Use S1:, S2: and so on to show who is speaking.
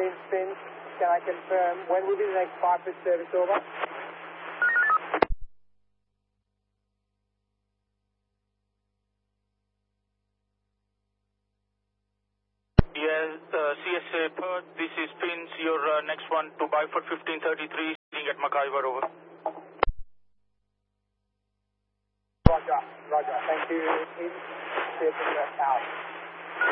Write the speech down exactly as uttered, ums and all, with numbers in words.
S1: fifteen spins. Can I confirm when will be the next five-foot service over?
S2: Yeah, uh, C S A Perth, this is Pins, your uh, next one to Byford fifteen thirty-three, sitting at McIver, over.
S1: Roger, roger, thank you. Pins, C S A Perth out.